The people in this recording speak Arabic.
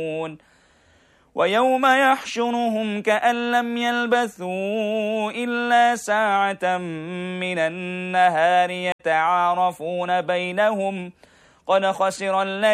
ويوم يحشرهم كأن لم يلبثوا إلا ساعة من النهار يتعارفون بينهم قد خسر الذين